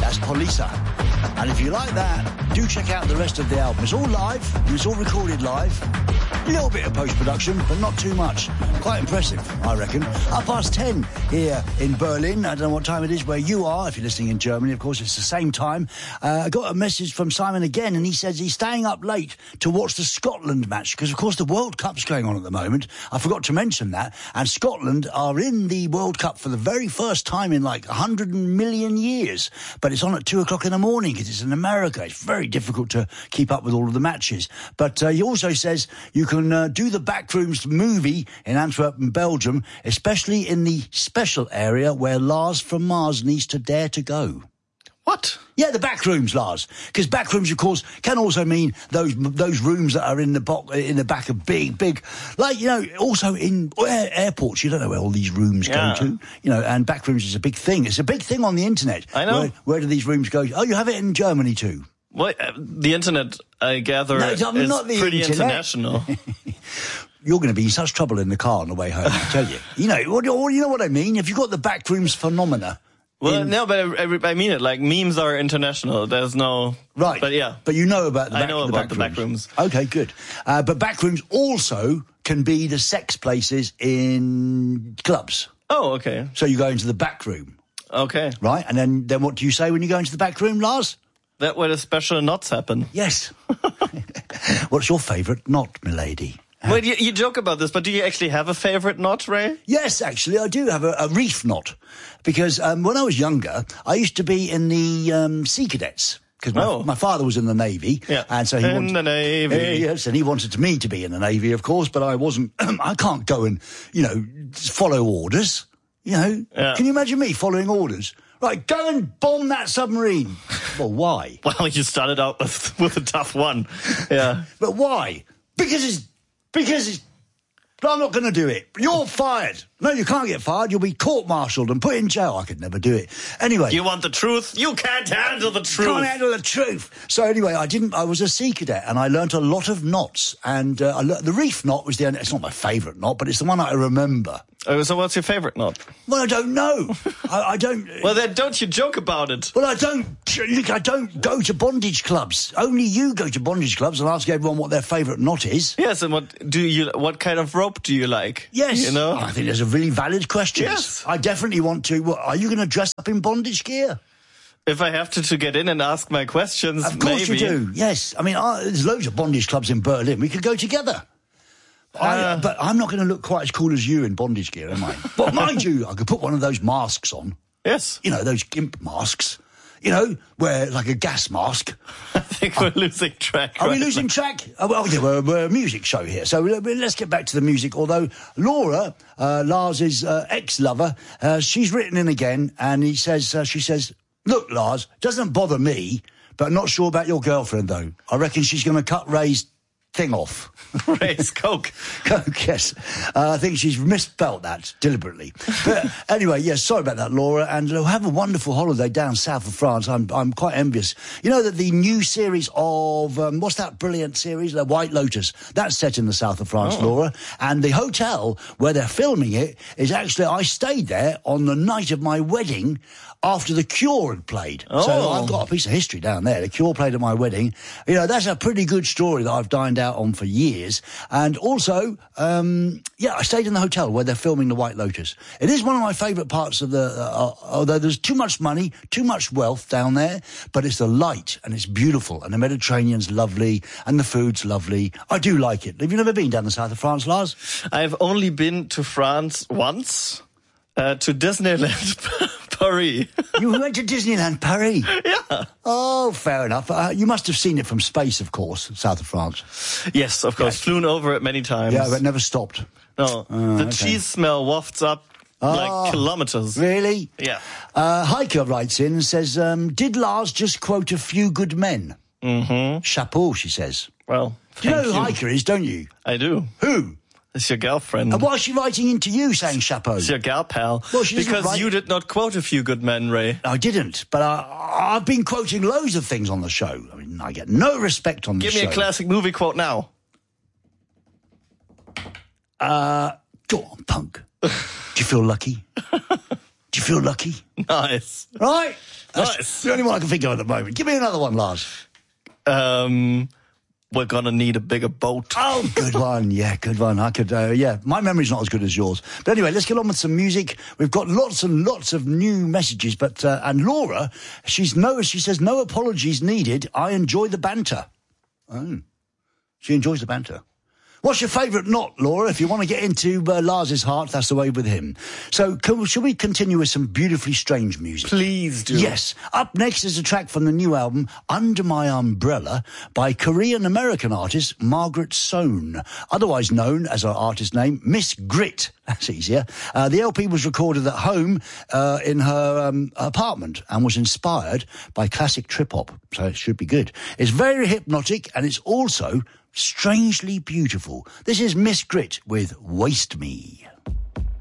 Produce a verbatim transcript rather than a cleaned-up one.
That's Polisa. And if you like that, do check out the rest of the album. It's all live, and it's all recorded live. A little bit of post-production, but not too much. Quite impressive, I reckon. Up past ten here in Berlin. I don't know what time it is where you are. If you're listening in Germany, of course, it's the same time. Uh, I got a message from Simon again, and he says he's staying up late to watch the Scotland match, because, of course, the World Cup's going on at the moment. I forgot to mention that. And Scotland are in the World Cup for the very first time in, like, one hundred million years. But it's on at two o'clock in the morning, because it's in America. It's very difficult to keep up with all of the matches. But uh, he also says you can Uh, do the Backrooms movie in Antwerp, Belgium, especially in the special area where Lars from Mars needs to dare to go. What? Yeah, the Backrooms, Lars. Because Backrooms, of course, can also mean those those rooms that are in the bo- in the back of big, big, like, you know, also in air- airports, you don't know where all these rooms yeah. go to, you know, and Backrooms is a big thing. It's a big thing on the internet. I know. Where, where do these rooms go? Oh, you have it in Germany too. Well, uh, the internet, I gather, No, is not the pretty internet. international. You're going to be in such trouble in the car on the way home, I tell you. You know, what, you know what I mean? If you've got the Backrooms phenomena. Well, in... no, but I, I mean it. Like, memes are international. There's no... Right. But yeah. But you know about the back, I know the about back the rooms. Backrooms. Okay, good. Uh, but Backrooms also can be the sex places in clubs. Oh, okay. So you go into the back room. Okay. Right? And then, then what do you say when you go into the back room, Lars? That where the special knots happen. Yes. What's your favourite knot, milady? Wait, you, you joke about this, but do you actually have a favourite knot, Ray? Yes, actually, I do have a, a reef knot. Because um, when I was younger, I used to be in the um, Sea Cadets. Because my, oh. my father was in the Navy. Yeah. And so he in wanted, the Navy. Uh, yes, and he wanted me to be in the Navy, of course, but I wasn't. I can't go and, you know, follow orders. You know? Yeah. Can you imagine me following orders? Right, go and bomb that submarine. Well, why? Well, you started out with, with a tough one. Yeah. But why? Because it's... Because it's... But I'm not going to do it. You're fired. No, you can't get fired. You'll be court-martialed and put in jail. I could never do it. Anyway. You want the truth? You can't handle the truth. Can't handle the truth. So anyway, I didn't. I was a Sea Cadet, and I learnt a lot of knots. And uh, I learnt, the reef knot was the only. It's not my favourite knot, but it's the one that I remember. Oh, so what's your favourite knot? Well, I don't know. I, I don't. Well, then don't you joke about it. Well, I don't. Look, I don't go to bondage clubs. Only you go to bondage clubs and ask everyone what their favourite knot is. Yes, and what do you? What kind of rope do you like? Yes, you know. I think there's a really valid question. Yes, I definitely want to. What, are you going to dress up in bondage gear? If I have to, to get in and ask my questions, of course maybe. you do. Yes, I mean, uh, there's loads of bondage clubs in Berlin. We could go together. Uh, I, but I'm not going to look quite as cool as you in bondage gear, am I? But mind you, I could put one of those masks on. Yes. You know, those gimp masks. You know, where like a gas mask. I think we're losing track. Are right we losing now. track? Oh, well, yeah, we're, we're a music show here, so let's get back to the music. Although Laura, uh, Lars's uh, ex-lover, uh, she's written in again, and he says, uh, she says, "Look, Lars, doesn't bother me, but not sure about your girlfriend though. I reckon she's going to cut Ray's thing off." Ray's coke. Coke, yes. Uh, I think she's misspelt that deliberately. But anyway, yes, sorry about that, Laura, and uh, have a wonderful holiday down south of France. I'm I'm quite envious. You know that the new series of, um, what's that brilliant series? The White Lotus. That's set in the south of France, oh. Laura. And the hotel where they're filming it is actually, I stayed there on the night of my wedding after The Cure had played. Oh. So I've got a piece of history down there. The Cure played at my wedding. You know, that's a pretty good story that I've dined out on for years. And also, um, yeah, I stayed in the hotel where they're filming The White Lotus. It is one of my favourite parts of the, uh, although there's too much money, too much wealth down there, but it's the light and it's beautiful and the Mediterranean's lovely and the food's lovely. I do like it. Have you never been down the south of France, Lars? I've only been to France once, uh, to Disneyland Paris. You went to Disneyland Paris? Yeah. Oh, fair enough. Uh, you must have seen it from space, of course, south of France. Yes, of course. Yes. Flown over it many times. Yeah, but never stopped. No. Uh, the okay. cheese smell wafts up oh, like kilometres. Really? Yeah. Uh, Heike writes in and says, um, did Lars just quote A Few Good Men? Mm-hmm. Chapeau, she says. Well, do you know who you. Heike is, don't you? I do. Who? It's your girlfriend. And why is she writing into you saying chapeau? It's your gal pal. Well, she because write... you did not quote A Few Good Men, Ray. I didn't, but I, I've been quoting loads of things on the show. I mean, I get no respect on the Give show. me a classic movie quote now. Uh, go on, punk. Do you feel lucky? Do you feel lucky? Nice. Right? That's Nice. the only one I can think of at the moment. Give me another one, Lars. Um, we're gonna need a bigger boat. Oh, good one. Yeah, good one. I could, uh, yeah, my memory's not as good as yours. But anyway, let's get on with some music. We've got lots and lots of new messages, but, uh, and Laura, she's no, she says, no apologies needed. I enjoy the banter. Oh, she enjoys the banter. What's your favourite knot, Laura? If you want to get into uh, Lars's heart, that's the way with him. So, can, shall we continue with some beautifully strange music? Please do. Yes. Up next is a track from the new album, Under My Umbrella, by Korean-American artist Margaret Sohn, otherwise known as her artist name, Miss Grit. That's easier. Uh, the L P was recorded at home uh, in her um, apartment and was inspired by classic trip-hop, so it should be good. It's very hypnotic, and it's also strangely beautiful. This is Miss Grit with Waste Me.